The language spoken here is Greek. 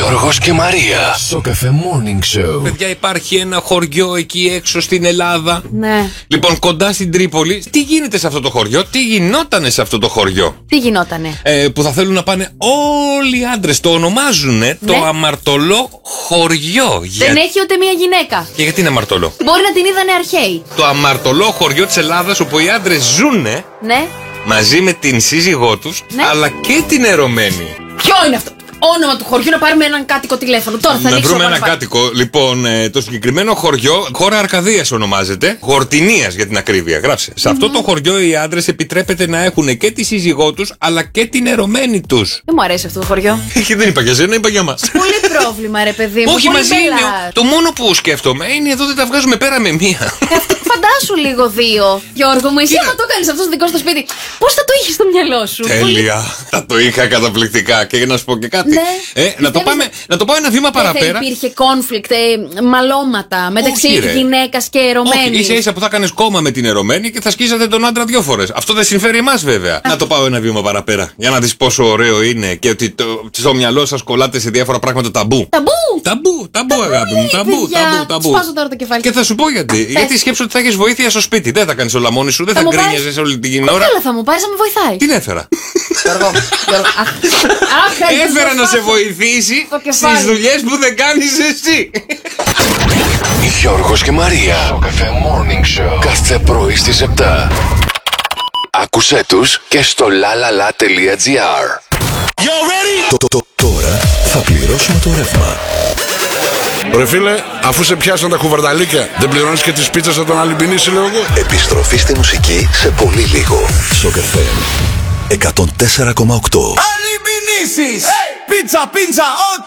Γιώργος και Μαρία. Στο Cafe Morning Show. Παιδιά, υπάρχει ένα χωριό εκεί έξω στην Ελλάδα. Ναι. Λοιπόν, κοντά στην Τρίπολη. Τι γίνεται σε αυτό το χωριό, τι γινότανε σε αυτό το χωριό. Τι γινότανε. Που θα θέλουν να πάνε όλοι οι άντρες. Το ονομάζουνε το αμαρτωλό χωριό. Δεν έχει ούτε μία γυναίκα. Και γιατί είναι αμαρτωλό? Μπορεί να την είδανε αρχαίοι. Το αμαρτωλό χωριό της Ελλάδας, όπου οι άντρες ζουνε Ναι. μαζί με την σύζυγό τους, Ναι. αλλά και την ερωμένη. Ποιο είναι αυτό? Όνομα του χωριού, να πάρουμε έναν κάτοικο τηλέφωνο. Τώρα θα Να ανοίξω βρούμε το έναν Wi-Fi. κάτοικο. Λοιπόν, το συγκεκριμένο χωριό, χώρα Αρκαδίας ονομάζεται. Γορτινίας για την ακρίβεια. Γράψε. Σε αυτό το χωριό οι άντρες επιτρέπεται να έχουν και τη σύζυγό τους, αλλά και την ερωμένη τους. Δεν μου αρέσει αυτό το χωριό. Δεν είπα για σένα, είπα για μας. Πολύ πρόβλημα, ρε παιδί μου. Όχι, πολύ μαζί είναι. μπελάς. Το μόνο που σκέφτομαι είναι εδώ δεν τα βγάζουμε πέρα με μία. Φαντάσου λίγο δύο. Γιώργο μου, εσύ άμα το έκανες αυτό στο δικό σου το σπίτι, πώς θα το είχες στο μυαλό σου? Τέλεια. Θα το είχα καταπληκτικά. Και για να σου πω και κάτι. Ναι. Να το πάω ένα βήμα παραπέρα. Δεν υπήρχε conflict, μαλώματα μεταξύ Όχι, ρε. γυναίκας και ερωμένης. Όχι, ίσα ίσα που θα κάνεις κόμμα με την ερωμένη και θα σκίζατε τον άντρα 2 φορές. Αυτό δεν συμφέρει εμάς βέβαια. Να το πάω ένα βήμα παραπέρα. Για να δεις πόσο ωραίο είναι και ότι στο μυαλό σας κολλάτε σε διάφορα πράγματα ταμπού. Ταμπού, αγάπη μου. Ταμπού. Σπάζω τώρα το κεφάλι. Και θα σου πω γιατί. Γιατί σκέψου ότι θα έχεις βοήθεια στο σπίτι. Δεν θα κάνεις όλα μόνη σου, δεν θα γκρίνιαζες όλη την ώρα. Καλά, θα μου πάρεις να με βοηθάει. Την έφερα. Γιώργο, Έφερα να σε βοηθήσει στις δουλειές που δεν κάνεις εσύ. Γιώργος και Μαρία. Στο Cafe Morning Show. Κάθε πρωί στις 7. Άκουσέ τους και στο lalala.gr. Τώρα θα πληρώσουμε το ρεύμα. Ρε φίλε, αφού σε πιάσαν τα κουβαρνταλίκια, δεν πληρώνεις και τις πίτσες από τον Αλυμπινίση, λέω εγώ. Επιστροφή στη μουσική σε πολύ λίγο. Στο Cafe 104,8. Αλυμπινίσεις! Πίτσα, πίτσα,